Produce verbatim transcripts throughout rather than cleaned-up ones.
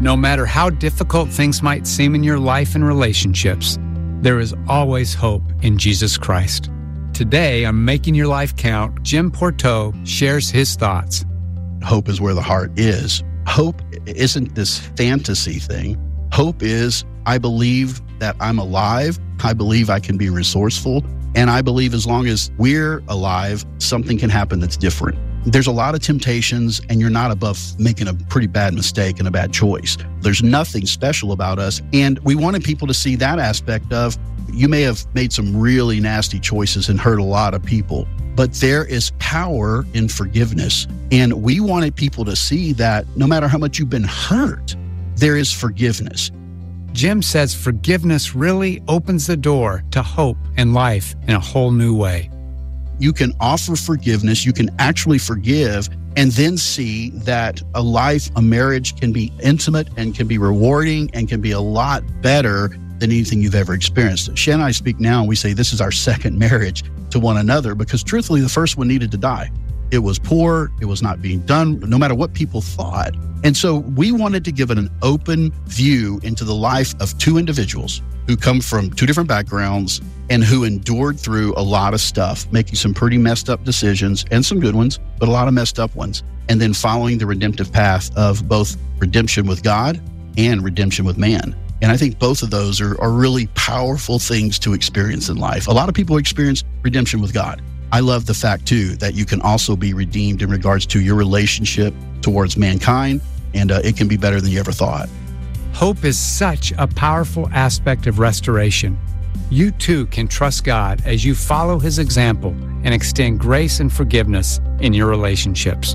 No matter how difficult things might seem in your life and relationships, there is always hope in Jesus Christ. Today, on Making Your Life Count, Jim Porteau shares his thoughts. Hope is where the heart is. Hope isn't this fantasy thing. Hope is, I believe that I'm alive. I believe I can be resourceful. And I believe as long as we're alive, something can happen that's different. There's a lot of temptations, and you're not above making a pretty bad mistake and a bad choice. There's nothing special about us. And we wanted people to see that aspect of, you may have made some really nasty choices and hurt a lot of people, but there is power in forgiveness. And we wanted people to see that no matter how much you've been hurt, there is forgiveness. Jim says forgiveness really opens the door to hope and life in a whole new way. You can offer forgiveness, you can actually forgive, and then see that a life, a marriage can be intimate and can be rewarding and can be a lot better than anything you've ever experienced. Shan and I speak now and we say this is our second marriage to one another because truthfully, the first one needed to die. It was poor, it was not being done, no matter what people thought. And so we wanted to give it an open view into the life of two individuals who come from two different backgrounds and who endured through a lot of stuff, making some pretty messed up decisions and some good ones, but a lot of messed up ones. And then following the redemptive path of both redemption with God and redemption with man. And I think both of those are, are really powerful things to experience in life. A lot of people experience redemption with God. I love the fact, too, that you can also be redeemed in regards to your relationship towards mankind, and uh, it can be better than you ever thought. Hope is such a powerful aspect of restoration. You, too, can trust God as you follow His example and extend grace and forgiveness in your relationships.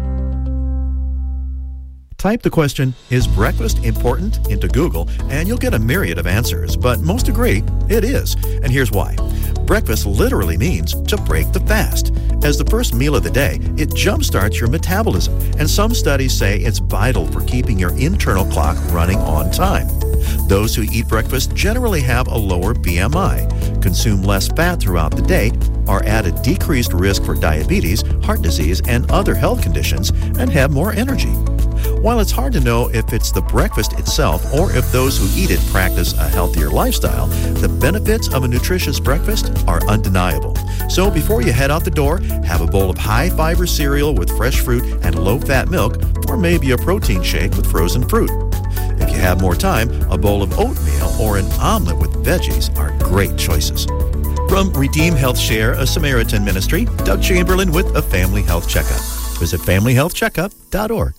Type the question, is breakfast important, into Google, and you'll get a myriad of answers, but most agree it is. And here's why. Breakfast literally means to break the fast. As the first meal of the day, it jumpstarts your metabolism, and some studies say it's vital for keeping your internal clock running on time. Those who eat breakfast generally have a lower B M I, consume less fat throughout the day, are at a decreased risk for diabetes, heart disease, and other health conditions, and have more energy. While it's hard to know if it's the breakfast itself or if those who eat it practice a healthier lifestyle, the benefits of a nutritious breakfast are undeniable. So before you head out the door, have a bowl of high-fiber cereal with fresh fruit and low-fat milk, or maybe a protein shake with frozen fruit. If you have more time, a bowl of oatmeal or an omelet with veggies are great choices. From Redeem Health Share, a Samaritan ministry, Doug Chamberlain with a Family Health Checkup. Visit family health checkup dot org.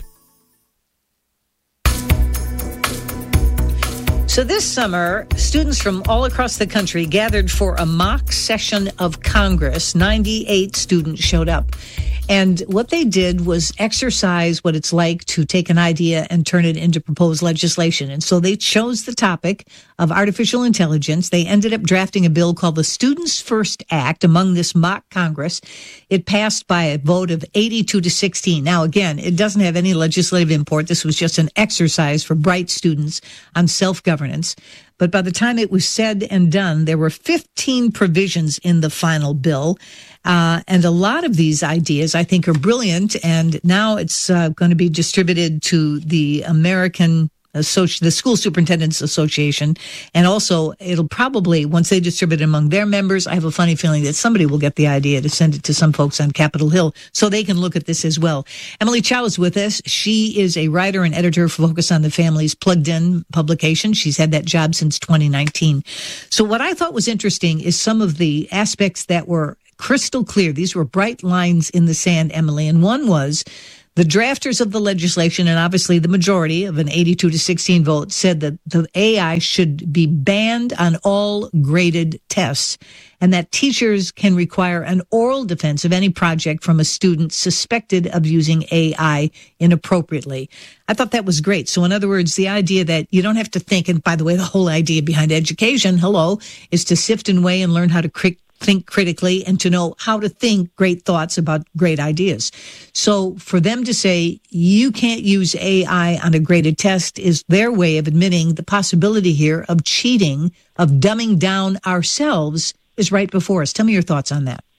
So this summer, students from all across the country gathered for a mock session of Congress. ninety-eight students showed up. And what they did was exercise what it's like to take an idea and turn it into proposed legislation. And so they chose the topic of artificial intelligence. They ended up drafting a bill called the Students First Act among this mock Congress. It passed by a vote of eighty-two to sixteen. Now, again, it doesn't have any legislative import. This was just an exercise for bright students on self-governance. But by the time it was said and done, there were fifteen provisions in the final bill. Uh, and a lot of these ideas, I think, are brilliant. And now it's uh, going to be distributed to the American Associ- the School Superintendents Association. And also, it'll probably, once they distribute it among their members, I have a funny feeling that somebody will get the idea to send it to some folks on Capitol Hill so they can look at this as well. Emily Chow is with us. She is a writer and editor for Focus on the Family's Plugged In publication. She's had that job since twenty nineteen. So what I thought was interesting is some of the aspects that were crystal clear. These were bright lines in the sand, Emily. And one was the drafters of the legislation, and obviously the majority of an eighty-two to sixteen vote, said that the A I should be banned on all graded tests, and that teachers can require an oral defense of any project from a student suspected of using A I inappropriately. I thought that was great. So in other words, the idea that you don't have to think, and by the way, the whole idea behind education, hello, is to sift and weigh and learn how to critique think critically and to know how to think great thoughts about great ideas. So for them to say you can't use A I on a graded test is their way of admitting the possibility here of cheating, of dumbing down ourselves is right before us. Tell me your thoughts on that.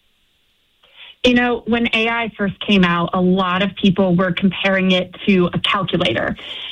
You know, when A I first came out, a lot of people were comparing it to a calculator.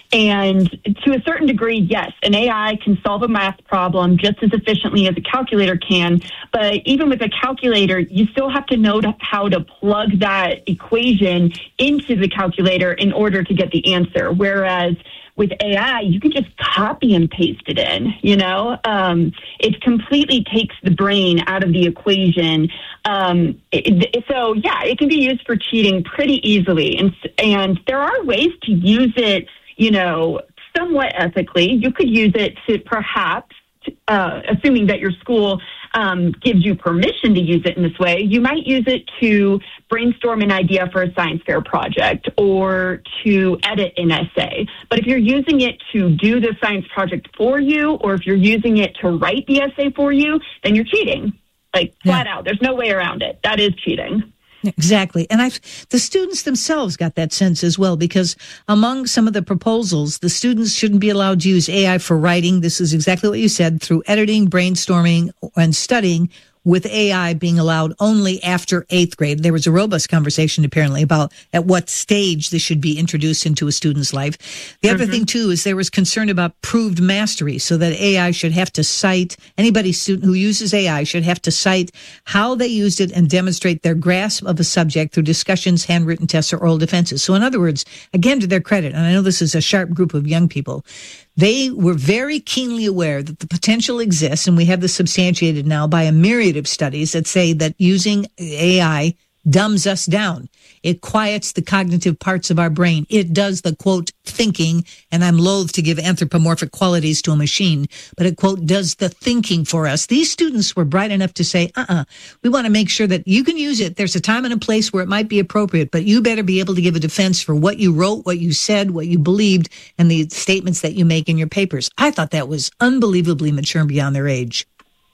And to a certain degree, yes, an A I can solve a math problem just as efficiently as a calculator can. But even with a calculator, you still have to know to, how to plug that equation into the calculator in order to get the answer. Whereas with A I, you can just copy and paste it in, you know? Um, it completely takes the brain out of the equation. Um, it, so, yeah, it can be used for cheating pretty easily. And, and there are ways to use it, you know, somewhat ethically. You could use it to perhaps, uh, assuming that your school um, gives you permission to use it in this way, you might use it to brainstorm an idea for a science fair project or to edit an essay. But if you're using it to do the science project for you, or if you're using it to write the essay for you, then you're cheating. Like, flat yeah. out. There's no way around it. That is cheating. Exactly. And I, the students themselves got that sense as well, because among some of the proposals, the students shouldn't be allowed to use A I for writing. This is exactly what you said, through editing, brainstorming, and studying, with A I being allowed only after eighth grade. There was a robust conversation, apparently, about at what stage this should be introduced into a student's life. The mm-hmm. other thing, too, is there was concern about proved mastery, so that A I should have to cite, anybody student who uses A I should have to cite how they used it and demonstrate their grasp of a subject through discussions, handwritten tests, or oral defenses. So in other words, again, to their credit, and I know this is a sharp group of young people, they were very keenly aware that the potential exists, and we have this substantiated now by a myriad of studies that say that using A I dumbs us down. It quiets the cognitive parts of our brain. It does the, quote, thinking, and I'm loath to give anthropomorphic qualities to a machine, but it, quote, does the thinking for us. These students were bright enough to say, uh-uh, we want to make sure that you can use it. There's a time and a place where it might be appropriate, but you better be able to give a defense for what you wrote, what you said, what you believed, and the statements that you make in your papers. I thought that was unbelievably mature beyond their age.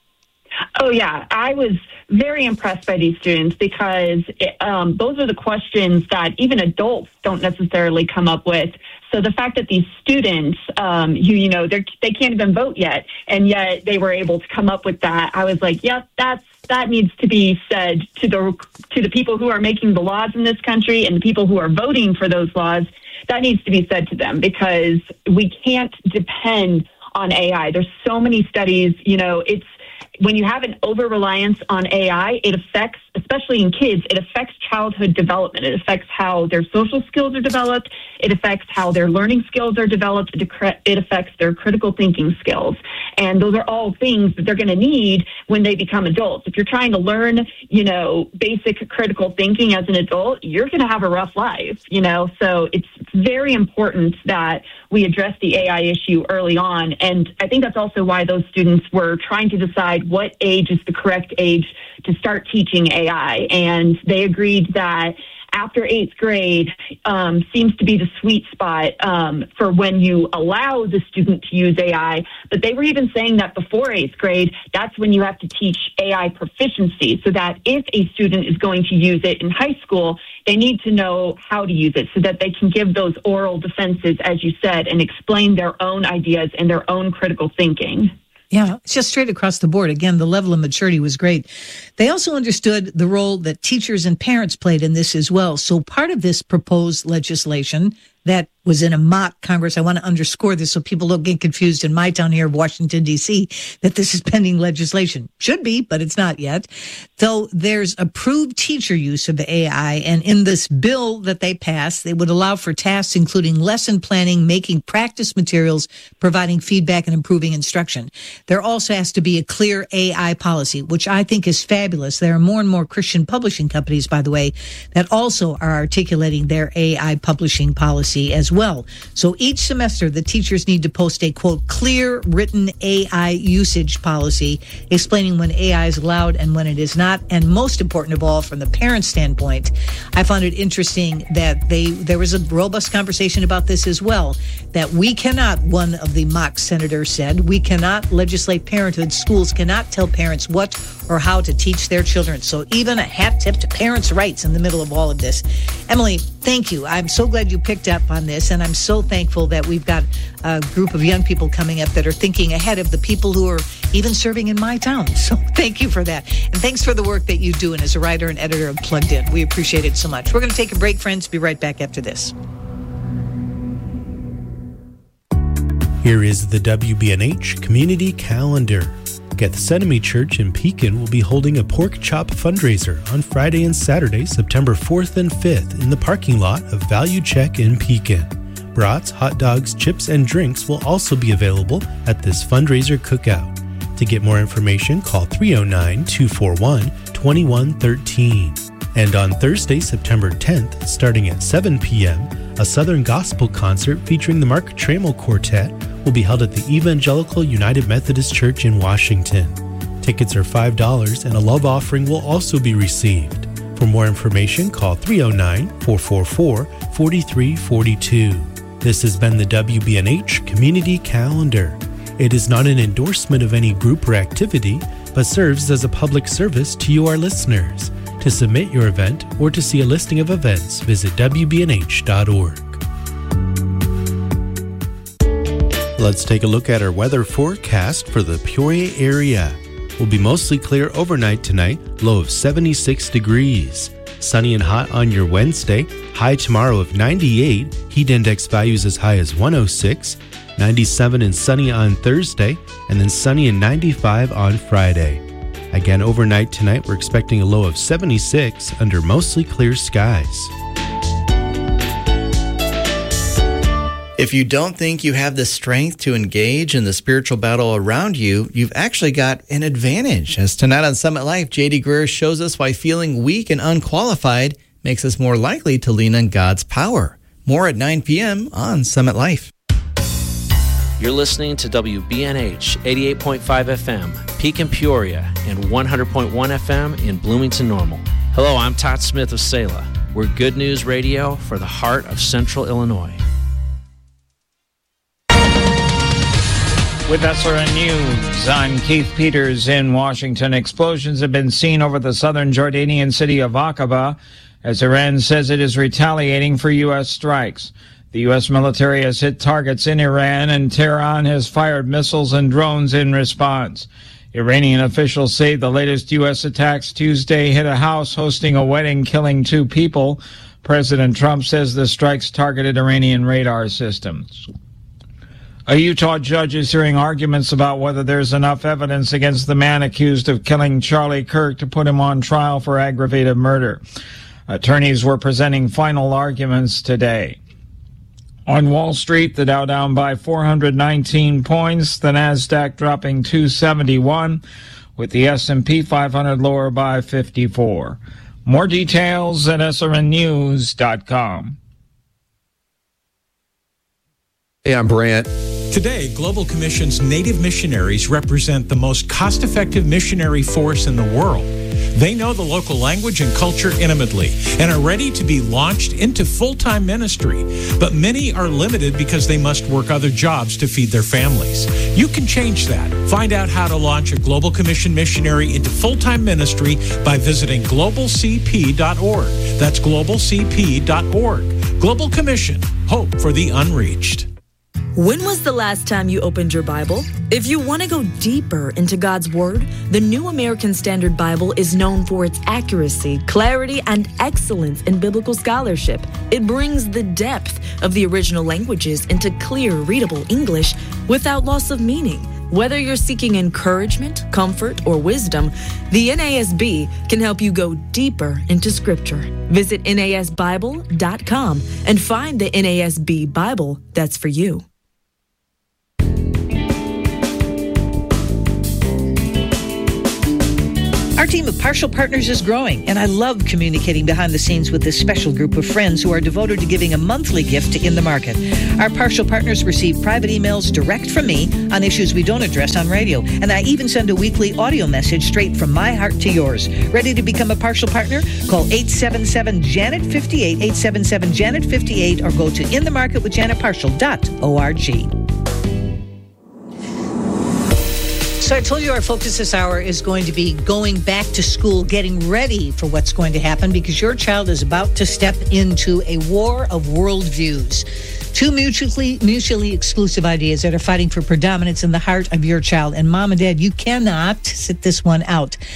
Oh, yeah. I was very impressed by these students because it, um, those are the questions that even adults don't necessarily come up with. So the fact that these students, um, you, you know, they they can't even vote yet, and yet they were able to come up with that, I was like, yep, that's that needs to be said to the to the people who are making the laws in this country and the people who are voting for those laws. That needs to be said to them, because we can't depend on A I. There's so many studies, you know, it's when you have an over-reliance on A I, it affects, especially in kids, it affects childhood development. It affects how their social skills are developed. It affects how their learning skills are developed. It affects their critical thinking skills. And those are all things that they're going to need when they become adults. If you're trying to learn, you know, basic critical thinking as an adult, you're going to have a rough life, you know. So it's very important that we address the A I issue early on. And I think that's also why those students were trying to decide what age is the correct age to start teaching A I. And they agreed that after eighth grade um, seems to be the sweet spot um, for when you allow the student to use A I. But they were even saying that before eighth grade, that's when you have to teach A I proficiency, so that if a student is going to use it in high school, they need to know how to use it so that they can give those oral defenses, as you said, and explain their own ideas and their own critical thinking. Yeah, it's just straight across the board. Again, the level of maturity was great. They also understood the role that teachers and parents played in this as well. So part of this proposed legislation that was in a mock Congress, I want to underscore this so people don't get confused in my town here of Washington, D C, that this is pending legislation. Should be, but it's not yet. Though there's approved teacher use of A I, and in this bill that they passed, they would allow for tasks including lesson planning, making practice materials, providing feedback, and improving instruction. There also has to be a clear A I policy, which I think is fabulous. There are more and more Christian publishing companies, by the way, that also are articulating their A I publishing policy as well. So each semester, the teachers need to post a, quote, clear written A I usage policy explaining when A I is allowed and when it is not. And most important of all, from the parent standpoint, I found it interesting that they there was a robust conversation about this as well, that we cannot, one of the mock senators said, we cannot legislate parenthood. Schools cannot tell parents what or how to teach their children. So even a hat tip to parents' rights in the middle of all of this. Emily, thank you. I'm so glad you picked up on this, and I'm so thankful that we've got a group of young people coming up that are thinking ahead of the people who are even serving in my town. So thank you for that. And thanks for the work that you do, and as a writer and editor of Plugged In. We appreciate it so much. We're going to take a break, friends. Be right back after this. Here is the W B N H Community Calendar. Gethsemane Church in Pekin will be holding a pork chop fundraiser on Friday and Saturday, September fourth and fifth in the parking lot of Value Check in Pekin. Brats, hot dogs, chips, and drinks will also be available at this fundraiser cookout. To get more information, call three oh nine, two four one, two one one three. And on Thursday, September tenth, starting at seven p.m., a Southern Gospel concert featuring the Mark Trammell Quartet will be held at the Evangelical United Methodist Church in Washington. Tickets are five dollars and a love offering will also be received. For more information, call three oh nine, four four four, four three four two. This has been the W B N H Community Calendar. It is not an endorsement of any group or activity, but serves as a public service to you, our listeners. To submit your event or to see a listing of events, visit w b n h dot org. Let's take a look at our weather forecast for the Peoria area. Will be mostly clear overnight tonight, low of seventy-six degrees. Sunny and hot on your Wednesday, high tomorrow of ninety-eight, heat index values as high as one oh six, ninety-seven and sunny on Thursday, and then sunny and ninety-five on Friday. Again, overnight tonight, we're expecting a low of seventy-six under mostly clear skies. If you don't think you have the strength to engage in the spiritual battle around you, you've actually got an advantage. As tonight on Summit Life, J D Greer shows us why feeling weak and unqualified makes us more likely to lean on God's power. More at nine p.m. on Summit Life. You're listening to W B N H eighty-eight point five F M, Pekin Peoria, and one hundred point one F M in Bloomington Normal. Hello, I'm Todd Smith of Selah. We're Good News Radio for the heart of Central Illinois. With S R N News, I'm Keith Peters in Washington. Explosions have been seen over the southern Jordanian city of Aqaba as Iran says it is retaliating for U S strikes. The U S military has hit targets in Iran, and Tehran has fired missiles and drones in response. Iranian officials say the latest U S attacks Tuesday hit a house hosting a wedding, killing two people. President Trump says the strikes targeted Iranian radar systems. A Utah judge is hearing arguments about whether there's enough evidence against the man accused of killing Charlie Kirk to put him on trial for aggravated murder. Attorneys were presenting final arguments today. On Wall Street, the Dow down by four hundred nineteen points, the Nasdaq dropping two seventy-one, with the S and P five hundred lower by fifty-four. More details at S R N news dot com. Hey, I'm Brant. Today, Global Commission's Native missionaries represent the most cost-effective missionary force in the world. They know the local language and culture intimately and are ready to be launched into full-time ministry. But many are limited because they must work other jobs to feed their families. You can change that. Find out how to launch a Global Commission missionary into full-time ministry by visiting global c p dot org. That's global c p dot org. Global Commission, hope for the unreached. When was the last time you opened your Bible? If you want to go deeper into God's Word, the New American Standard Bible is known for its accuracy, clarity, and excellence in biblical scholarship. It brings the depth of the original languages into clear, readable English without loss of meaning. Whether you're seeking encouragement, comfort, or wisdom, the N A S B can help you go deeper into Scripture. Visit N A S Bible dot com and find the N A S B Bible that's for you. Our team of Partial Partners is growing, and I love communicating behind the scenes with this special group of friends who are devoted to giving a monthly gift to In the Market. Our Partial Partners receive private emails direct from me on issues we don't address on radio, and I even send a weekly audio message straight from my heart to yours. Ready to become a Partial Partner? Call eight seven seven, Janet fifty-eight, eight seven seven, Janet fifty-eight, or go to in the market with janet partial dot org. So I told you our focus this hour is going to be going back to school, getting ready for what's going to happen, because your child is about to step into a war of worldviews. Two mutually mutually exclusive ideas that are fighting for predominance in the heart of your child. And Mom and Dad, you cannot sit this one out.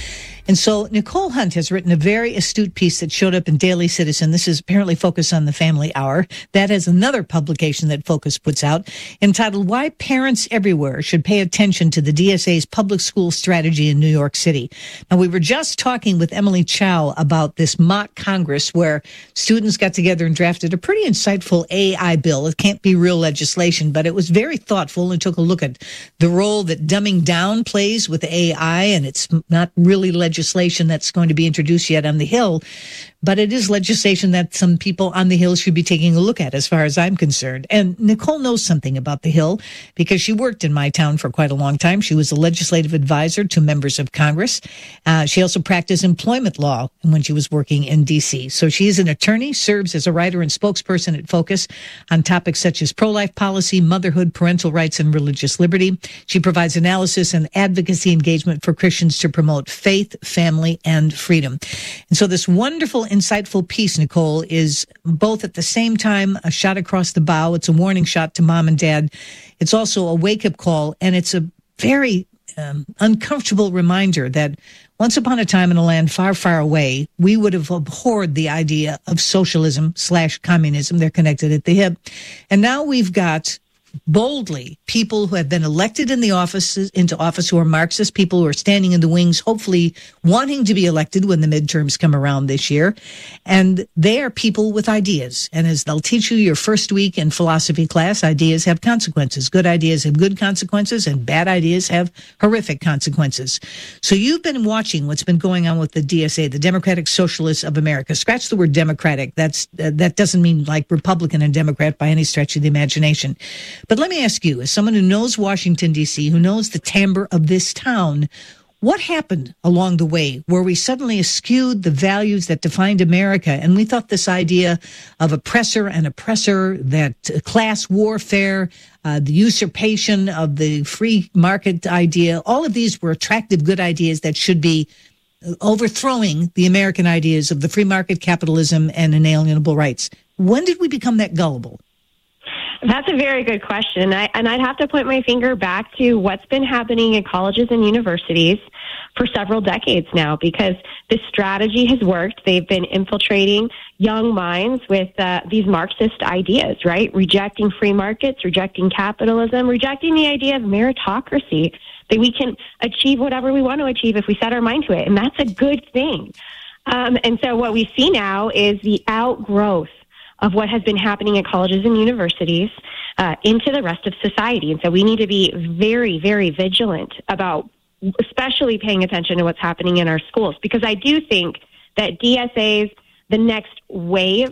And so Nicole Hunt has written a very astute piece that showed up in Daily Citizen. This is apparently Focus on the Family Hour. That is another publication that Focus puts out, entitled Why Parents Everywhere Should Pay Attention to the D S A's Public School Strategy in New York City. Now, we were just talking with Emily Chow about this mock Congress where students got together and drafted a pretty insightful A I bill. It can't be real legislation, but it was very thoughtful and took a look at the role that dumbing down plays with A I, and it's not really legislation that's going to be introduced yet on the Hill, but it is legislation that some people on the Hill should be taking a look at, as far as I'm concerned. And Nicole knows something about the Hill because she worked in my town for quite a long time. She was a legislative advisor to members of Congress. Uh, she also practiced employment law when she was working in D C. So she is an attorney, serves as a writer and spokesperson at Focus on topics such as pro-life policy, motherhood, parental rights, and religious liberty. She provides analysis and advocacy engagement for Christians to promote faith, family, and freedom. And so this wonderful, insightful piece, Nicole, is both at the same time a shot across the bow. It's a warning shot to mom and dad. It's also a wake-up call, and it's a very um, uncomfortable reminder that once upon a time in a land far, far away, we would have abhorred the idea of socialism slash communism. They're connected at the hip. And now we've got boldly people who have been elected in the offices into office who are Marxists, people who are standing in the wings, hopefully wanting to be elected when the midterms come around this year. And they are people with ideas. And as they'll teach you your first week in philosophy class, ideas have consequences. Good ideas have good consequences, and bad ideas have horrific consequences. So you've been watching what's been going on with the D S A, the Democratic Socialists of America. Scratch the word Democratic. That's uh, that doesn't mean like Republican and Democrat by any stretch of the imagination. But let me ask you, as someone who knows Washington, D C, who knows the timbre of this town, what happened along the way where we suddenly eschewed the values that defined America, and we thought this idea of oppressor and oppressor, that class warfare, uh, the usurpation of the free market idea, all of these were attractive, good ideas that should be overthrowing the American ideas of the free market, capitalism, and inalienable rights. When did we become that gullible? That's a very good question. I, and I'd have to point my finger back to what's been happening in colleges and universities for several decades now, because this strategy has worked. They've been infiltrating young minds with uh, these Marxist ideas, right? Rejecting free markets, rejecting capitalism, rejecting the idea of meritocracy, that we can achieve whatever we want to achieve if we set our mind to it. And that's a good thing. Um, and so what we see now is the outgrowth of what has been happening at colleges and universities uh, into the rest of society. And so we need to be very, very vigilant about especially paying attention to what's happening in our schools, because I do think that D S A's the next wave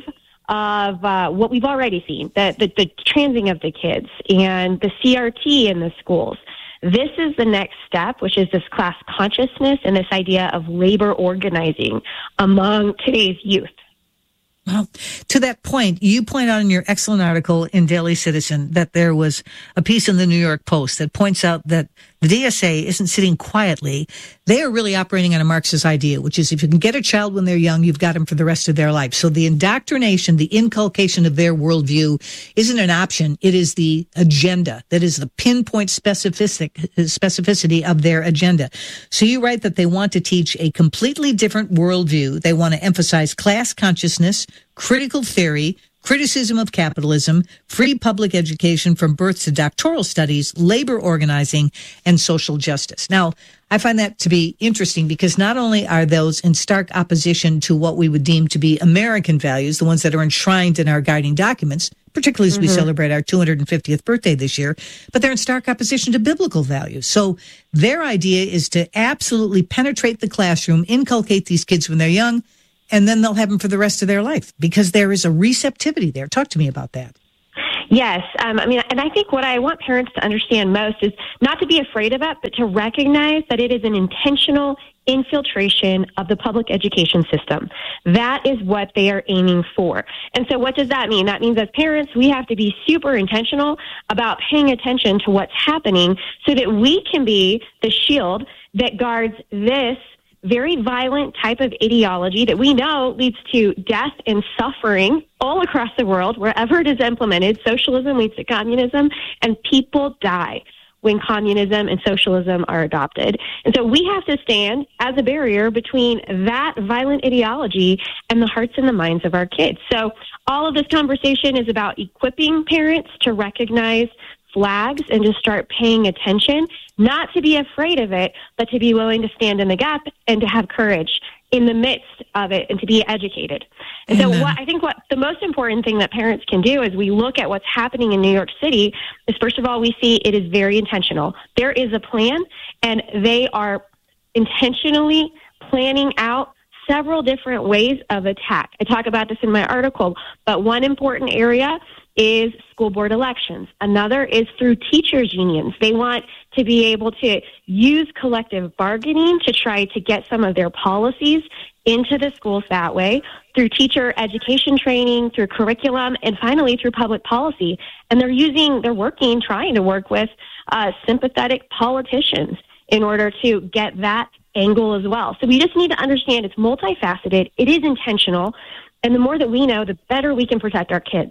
of uh, what we've already seen, the, the, the transing of the kids and the C R T in the schools. This is the next step, which is this class consciousness and this idea of labor organizing among today's youth. Well, to that point, you point out in your excellent article in Daily Citizen that there was a piece in the New York Post that points out that the D S A isn't sitting quietly. They are really operating on a Marxist idea, which is if you can get a child when they're young, you've got them for the rest of their life. So the indoctrination, the inculcation of their worldview isn't an option. It is the agenda. That is the pinpoint specific, specificity of their agenda. So you write that they want to teach a completely different worldview. They want to emphasize class consciousness, critical theory, criticism of capitalism, free public education from birth to doctoral studies, labor organizing, and social justice. Now, I find that to be interesting because not only are those in stark opposition to what we would deem to be American values, the ones that are enshrined in our guiding documents, particularly as mm-hmm. we celebrate our two hundred fiftieth birthday this year, but they're in stark opposition to biblical values. So their idea is to absolutely penetrate the classroom, inculcate these kids when they're young, and then they'll have them for the rest of their life because there is a receptivity there. Talk to me about that. Yes. Um, I mean, and I think what I want parents to understand most is not to be afraid of it, but to recognize that it is an intentional infiltration of the public education system. That is what they are aiming for. And so what does that mean? That means as parents, we have to be super intentional about paying attention to what's happening so that we can be the shield that guards this very violent type of ideology that we know leads to death and suffering all across the world, wherever it is implemented. Socialism leads to communism, and people die. when communism and socialism are adopted. And so we have to stand as a barrier between that violent ideology and the hearts and the minds of our kids. So all of this conversation is about equipping parents to recognize flags and to start paying attention, not to be afraid of it, but to be willing to stand in the gap and to have courage in the midst of it and to be educated. And Amen. So what I think what the most important thing that parents can do as we look at what's happening in New York City is, first of all, we see it is very intentional. There is a plan, and they are intentionally planning out several different ways of attack. I talk about this in my article, but one important area is school board elections. Another is through teachers' unions. They want to be able to use collective bargaining to try to get some of their policies into the schools that way, through teacher education training, through curriculum, and finally through public policy. And they're using, they're working, trying to work with uh, sympathetic politicians in order to get that angle as well. So we just need to understand it's multifaceted, it is intentional, and the more that we know, the better we can protect our kids.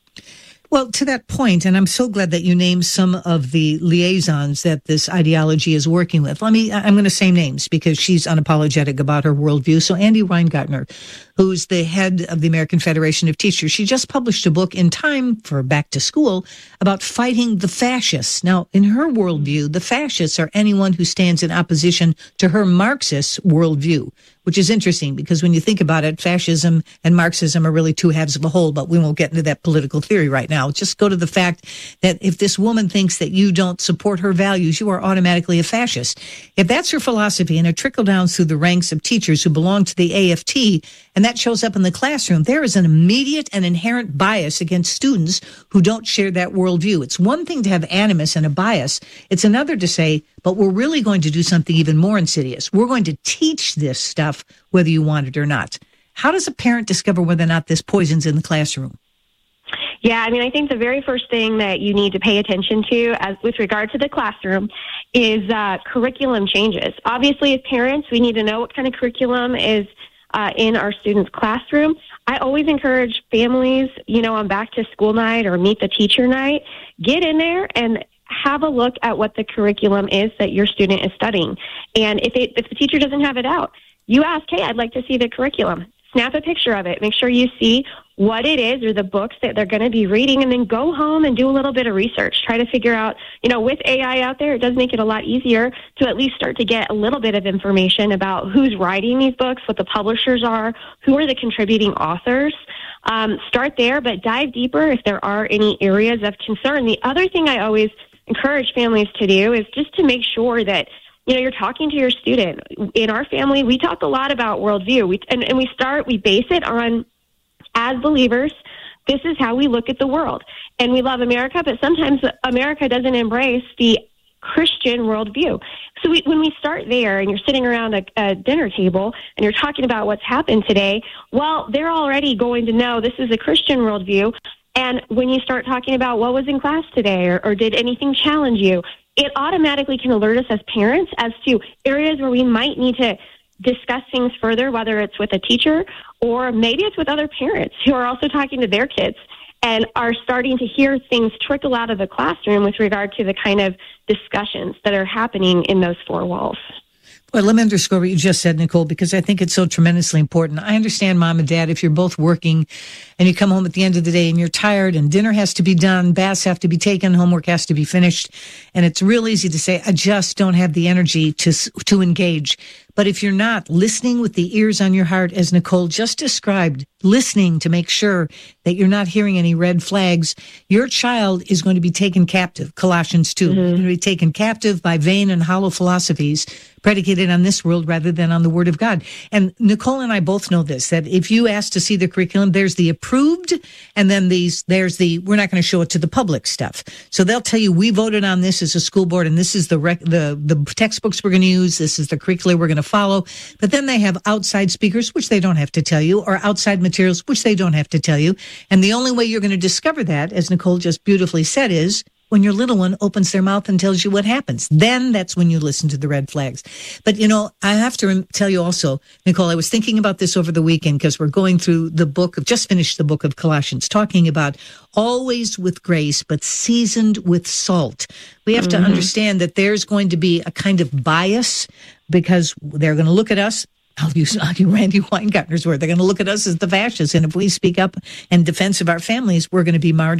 Well, to that point, and I'm so glad that you named some of the liaisons that this ideology is working with. Let me, I'm going to say names because she's unapologetic about her worldview. So Andi Weingartner, who's the head of the American Federation of Teachers, she just published a book in time for back to school about fighting the fascists. Now, in her worldview, the fascists are anyone who stands in opposition to her Marxist worldview, which is interesting because when you think about it, fascism and Marxism are really two halves of a whole, but we won't get into that political theory right now. Just go to the fact that if this woman thinks that you don't support her values, you are automatically a fascist. If that's her philosophy and it trickles down through the ranks of teachers who belong to the A F T, and that shows up in the classroom, there is an immediate and inherent bias against students who don't share that worldview. It's one thing to have animus and a bias. It's another to say, but we're really going to do something even more insidious. We're going to teach this stuff whether you want it or not. How does a parent discover whether or not this poison's in the classroom? Yeah, I mean, I think the very first thing that you need to pay attention to as with regard to the classroom is uh, curriculum changes. Obviously, as parents, we need to know what kind of curriculum is uh, in our students' classroom. I always encourage families, you know, on back to school night or meet the teacher night, get in there and have a look at what the curriculum is that your student is studying. And if it, if the teacher doesn't have it out, you ask, hey, I'd like to see the curriculum. Snap a picture of it. Make sure you see what it is or the books that they're going to be reading, and then go home and do a little bit of research. Try to figure out, you know, with A I out there, it does make it a lot easier to at least start to get a little bit of information about who's writing these books, what the publishers are, who are the contributing authors. Um, start there, but dive deeper if there are any areas of concern. The other thing I always encourage families to do is just to make sure that, you know, you're talking to your student. In our family, we talk a lot about worldview. We, and, and we start, we base it on, as believers, this is how we look at the world. And we love America, but sometimes America doesn't embrace the Christian worldview. So we, when we start there and you're sitting around a, a dinner table and you're talking about what's happened today, well, they're already going to know this is a Christian worldview. And when you start talking about what was in class today or, or did anything challenge you, it automatically can alert us as parents as to areas where we might need to discuss things further, whether it's with a teacher or maybe it's with other parents who are also talking to their kids and are starting to hear things trickle out of the classroom with regard to the kind of discussions that are happening in those four walls. Well, let me underscore what you just said, Nicole, because I think it's so tremendously important. I understand, Mom and Dad, if you're both working and you come home at the end of the day and you're tired and dinner has to be done, baths have to be taken, homework has to be finished, and it's real easy to say, I just don't have the energy to to engage. But if you're not listening with the ears on your heart, as Nicole just described, listening to make sure that you're not hearing any red flags, your child is going to be taken captive. Colossians two, mm-hmm. going to be taken captive by vain and hollow philosophies predicated on this world rather than on the Word of God. And Nicole and I both know this, that if you ask to see the curriculum, there's the approved, and then these there's the, we're not going to show it to the public stuff. So they'll tell you, we voted on this as a school board, and this is the rec- the the textbooks we're going to use, this is the curricula we're going to follow. But then they have outside speakers, which they don't have to tell you, or outside materials, which they don't have to tell you. And the only way you're going to discover that, as Nicole just beautifully said, is when your little one opens their mouth and tells you what happens. Then that's when you listen to the red flags. But, you know, I have to rem- tell you also, Nicole, I was thinking about this over the weekend because we're going through the book of, just finished the book of Colossians, talking about always with grace, but seasoned with salt. We have mm-hmm. to understand that there's going to be a kind of bias because they're going to look at us. I'll use, I'll use Randy Weingartner's word. They're going to look at us as the fascists. And if we speak up in defense of our families, we're going to be marginalized.